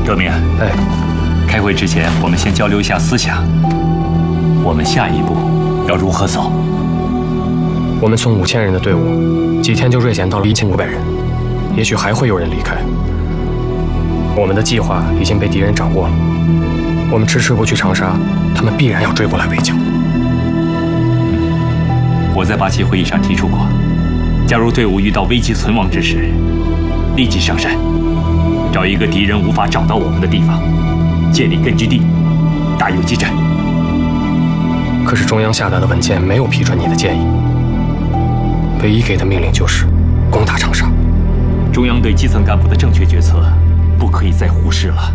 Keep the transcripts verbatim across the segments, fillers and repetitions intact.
德明， 哎， 开会之前，我们先交流一下思想。我们下一步要如何走？ 我们从五千人的队伍，几天就锐减到了一千五百人，也许还会有人离开。我们的计划已经被敌人掌握了，我们迟迟不去长沙，他们必然要追过来围剿。 我在八七会议上提出过，假如队伍遇到危急存亡之时，立即上山，找一个敌人无法找到我们的地方，建立根据地，打游击战。 可是中央下达的文件没有批准你的建议，唯一给的命令就是攻打长沙。 中央对基层干部的正确决策不可以再忽视了。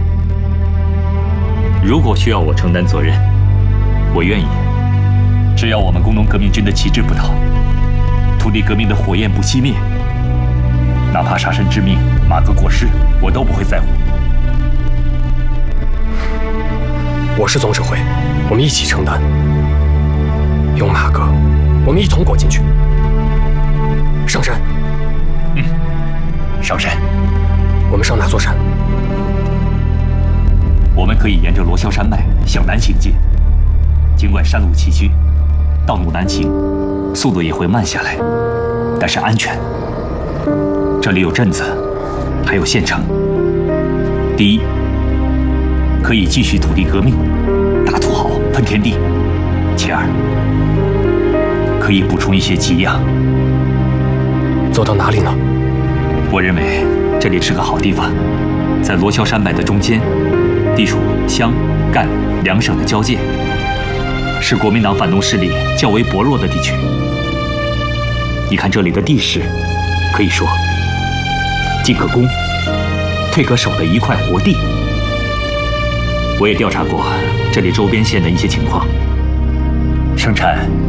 如果需要我承担责任，我愿意。只要我们工农革命军的旗帜不倒，土地革命的火焰不熄灭，哪怕杀身之命，马革裹尸，我都不会在乎。 我是总指挥，我们一起承担。有马革，我们一同裹进去。上山。 嗯，上山。 我们上哪座山？ 我们可以沿着罗霄山脉向南行进，尽管山路崎岖，道路难行，速度也会慢下来，但是安全。这里有镇子，还有县城。第一，可以继续土地革命，打土豪，喷田地；其二，可以补充一些给养。 走到哪里呢？ 我认为这里是个好地方，在罗霄山脉的中间，地处湘、赣两省的交界，是国民党反动势力较为薄弱的地区。你看这里的地势，可以说进可攻，退可守的一块活地。我也调查过这里周边县的一些情况，生产